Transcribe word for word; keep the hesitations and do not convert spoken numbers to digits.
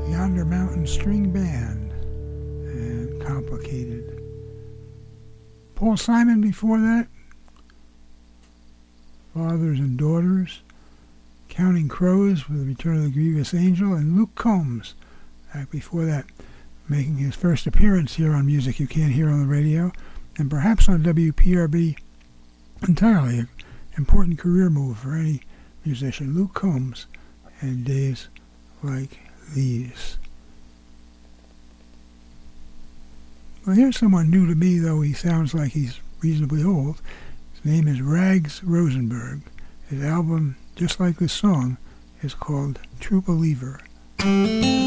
Yonder Mountain String Band and Complicated. Paul Simon before that, Fathers and Daughters, Counting Crows with Return of the Grievous Angel, and Luke Combs back before that, making his first appearance here on Music You Can't Hear on the Radio, and perhaps on W P R B entirely. An important career move for any musician. Luke Combs and Days Like These. Well, here's someone new to me, though he sounds like he's reasonably old. His name is Rags Rosenberg. His album, just like this song, is called True Believer.